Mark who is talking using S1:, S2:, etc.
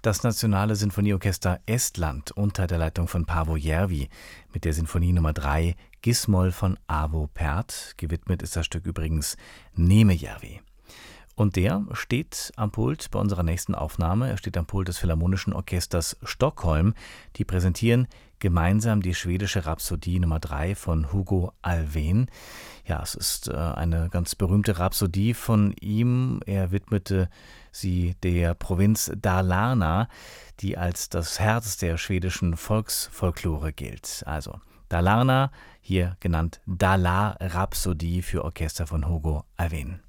S1: Das Nationale Sinfonieorchester Estland unter der Leitung von Paavo Järvi mit der Sinfonie Nummer 3 Gis-Moll von Arvo Pärt. Gewidmet ist das Stück übrigens Neemejärvi. Und der steht am Pult bei unserer nächsten Aufnahme. Er steht am Pult des Philharmonischen Orchesters Stockholm. Die präsentieren gemeinsam die schwedische Rhapsodie Nummer 3 von Hugo Alfvén. Ja, es ist eine ganz berühmte Rhapsodie von ihm. Er widmete sie der Provinz Dalarna, die als das Herz der schwedischen Volksfolklore gilt. Also Dalarna, hier genannt Dalar-Rhapsodie für Orchester von Hugo Alfvén.